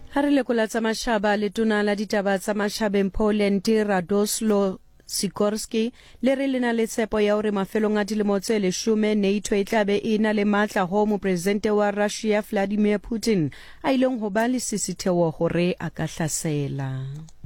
Ha re lekola tsa mashaba letona la ditaba tsa mashabeng Poland Radosław Sikorski le re lena le tshepo ya hore mafelong a dilemo tse 10 NATO e tlabe e na le matla ho mopresidente wa Russia Vladimir Putin a ileng ho ba le sisitheo hore a ka hlasela.